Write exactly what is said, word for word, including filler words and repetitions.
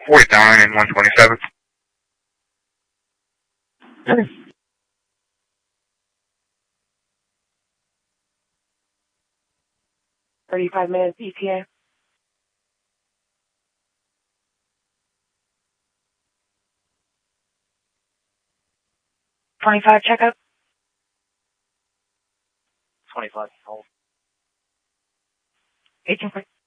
forty-nine and one twenty-seven. Okay. thirty-five minutes E T A. twenty-five checkup. twenty-five, hold. eighteen.